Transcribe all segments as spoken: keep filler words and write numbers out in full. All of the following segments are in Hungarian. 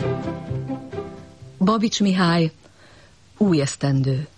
Babics Mihály, új esztendő.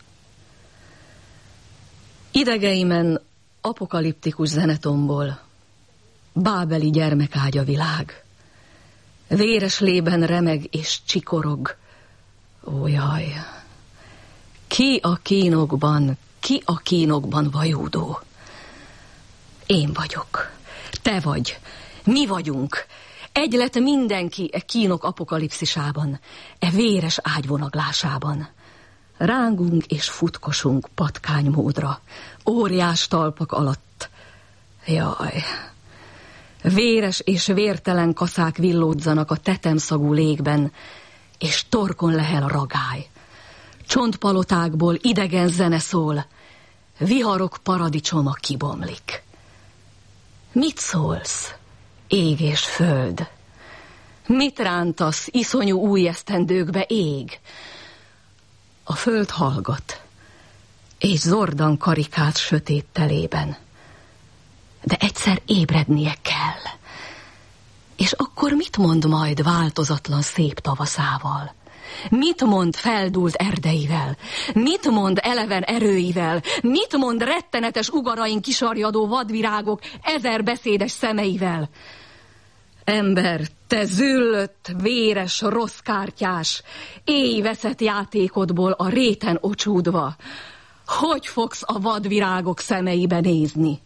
Idegeimen apokaliptikus zenetombol, bábeli gyermekágya világ. Véres lében remeg és csikorog. Ó, jaj! Ki a kínokban, ki a kínokban vajúdó? Én vagyok, te vagy, mi vagyunk. Egy lett mindenki e kínok apokalipszisában, e véres ágyvonaglásában. Rángunk és futkosunk patkánymódra, óriás talpak alatt. Jaj! Véres és vértelen kaszák villódzanak a tetemszagú légben, és torkon lehel a ragály. Csontpalotákból idegen zene szól, viharok paradicsoma kibomlik. Mit szólsz, ég és föld? Mit rántasz iszonyú új esztendőkbe, ég? A föld hallgat, és zordan karikált sötét telében. De egyszer ébrednie kell. És akkor mit mond majd változatlan szép tavaszával? Mit mond feldúlt erdeivel? Mit mond eleven erőivel? Mit mond rettenetes ugarain kisarjadó vadvirágok ezer beszédes szemeivel? Ember, te züllött, véres, rossz kártyás, éj veszett játékodból a réten ocsúdva, hogy fogsz a vadvirágok szemeibe nézni?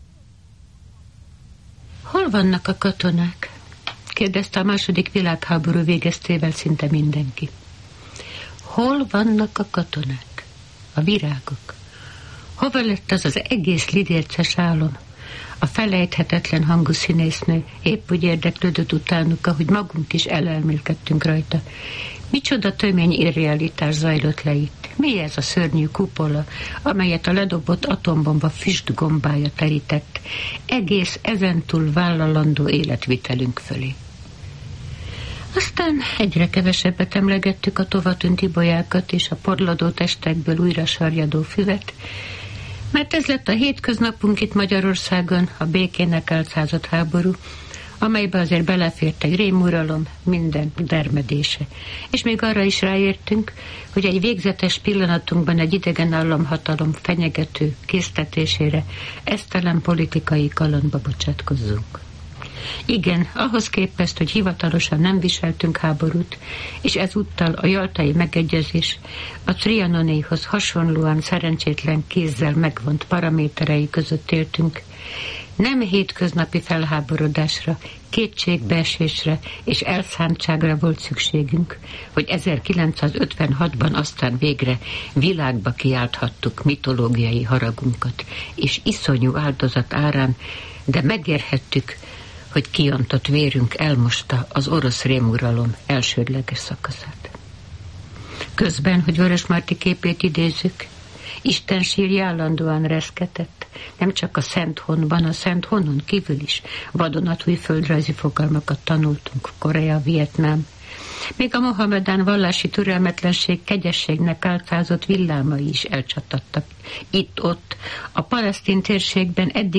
Hol vannak a katonák? Kérdezte a második világháború végeztével szinte mindenki. Hol vannak a katonák? A virágok? Hova lett az az egész lidérces álom? A felejthetetlen hangú színésznő épp úgy érdeklődött utánuk, ahogy magunk is elelmélkedtünk rajta. Micsoda tömény irrealitás zajlott le itt? Mi ez a szörnyű kupola, amelyet a ledobott atombomba füstgombája terített, egész ezentúl vállalandó életvitelünk fölé? Aztán egyre kevesebbet emlegettük a tovatűnt ibolyákat és a porladó testekből újra sarjadó füvet, mert ez lett a hétköznapunk itt Magyarországon, a békének álcázott háború, amelybe azért belefért egy rémuralom, minden dermedése. És még arra is ráértünk, hogy egy végzetes pillanatunkban egy idegen államhatalom fenyegető késztetésére esztelen politikai kalandba bocsátkozzunk. Igen, ahhoz képest, hogy hivatalosan nem viseltünk háborút, és ezúttal a jaltai megegyezés a trianonéhoz hasonlóan szerencsétlen kézzel megvont paraméterei között éltünk, nem hétköznapi felháborodásra, kétségbeesésre és elszántságra volt szükségünk, hogy ezerkilencszázötvenhatban aztán végre világba kiálthattuk mitológiai haragunkat, és iszonyú áldozat árán, de megérhettük, hogy kiantott vérünk elmosta az orosz rémuralom elsődleges szakaszát. Közben, hogy Vörösmarty képét idézzük, Isten sírja állandóan reszketett, nem csak a Szent Honban, a Szent Honon kívül is vadonatúj földrajzi fogalmakat tanultunk, Korea, Vietnám. Még a mohamedán vallási türelmetlenség kegyességnek álcázott villámai is elcsattattak. Itt-ott, a palesztin térségben eddig